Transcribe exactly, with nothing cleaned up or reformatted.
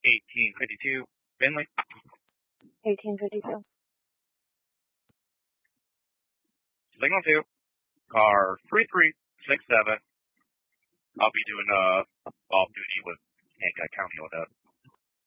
eighteen fifty-two, Finley. eighteen fifty-two. Signal two, car three three six seven. I'll be doing uh off duty with Hancock County with that.